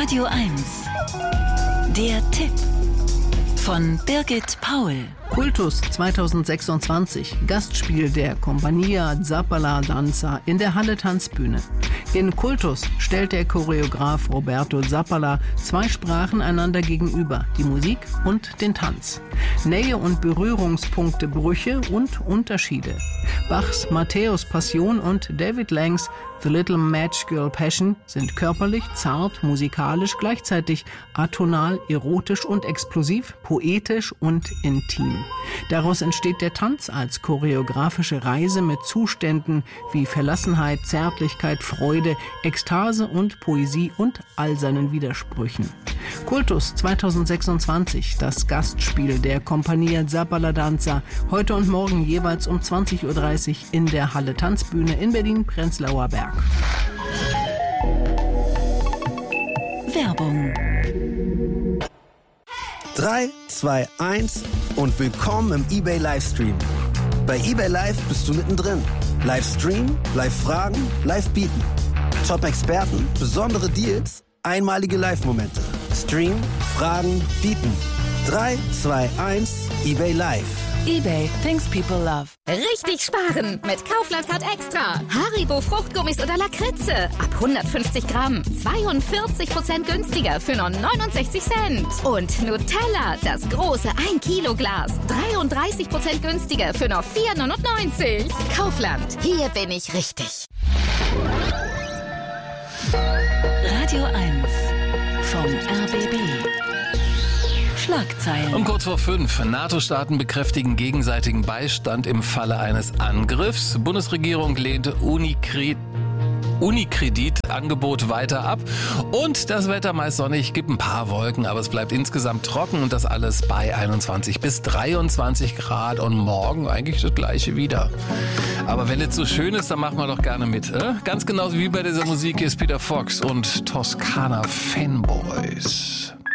Radio 1. Der Tipp von Birgit Paul. Kultus 2026, Gastspiel der Compagnia Zappala Danza in der Halle Tanzbühne. In Kultus stellt der Choreograf Roberto Zappala zwei Sprachen einander gegenüber, die Musik und den Tanz. Nähe und Berührungspunkte, Brüche und Unterschiede. Bachs Matthäus Passion und David Langs The Little Match Girl Passion sind körperlich, zart, musikalisch, gleichzeitig atonal, erotisch und explosiv, poetisch und intim. Daraus entsteht der Tanz als choreografische Reise mit Zuständen wie Verlassenheit, Zärtlichkeit, Freude, Ekstase und Poesie und all seinen Widersprüchen. Kultus 2026, das Gastspiel der Compagnia Zappala Danza, heute und morgen jeweils um 20.30 Uhr in der Halle Tanzbühne in Berlin-Prenzlauer Berg. Werbung. 3, 2, 1 und willkommen im eBay Livestream. Bei eBay Live bist du mittendrin. Livestream, Live-Fragen, Live-Bieten. Top-Experten, besondere Deals, einmalige Live-Momente. Stream, Fragen, Bieten. 3, 2, 1, eBay Live. eBay, things people love. Richtig sparen mit Kaufland Card Extra. Haribo Fruchtgummis oder Lakritze. Ab 150 Gramm. 42% günstiger für nur 69 Cent. Und Nutella, das große 1 Kilo Glas. 33% günstiger für nur 4,99. Kaufland, hier bin ich richtig. Radio 1 vom RBB. Schlagzeilen. Um kurz vor 5. NATO-Staaten bekräftigen gegenseitigen Beistand im Falle eines Angriffs. Bundesregierung lehnt Unikreditangebot weiter ab. Und das Wetter meist sonnig, gibt ein paar Wolken, aber es bleibt insgesamt trocken und das alles bei 21 bis 23 Grad und morgen eigentlich das gleiche wieder. Aber wenn es so schön ist, dann machen wir doch gerne mit. Ganz genauso wie bei dieser Musik hier ist Peter Fox und Toskana Fanboys.